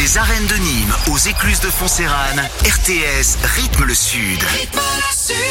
Des arènes de Nîmes aux écluses de Foncérane, RTS rythme le Sud. Rythme le Sud.